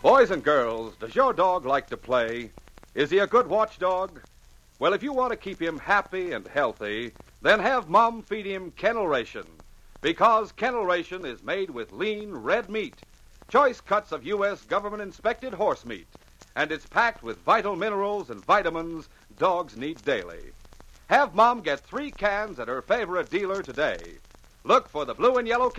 Boys and girls, does your dog like to play? Is he a good watchdog? Well, if you want to keep him happy and healthy, then have Mom feed him Kennel Ration. Because Kennel Ration is made with lean, red meat, choice cuts of U.S. government-inspected horse meat, and it's packed with vital minerals and vitamins dogs need daily. Have Mom get 3 cans at her favorite dealer today. Look for the blue and yellow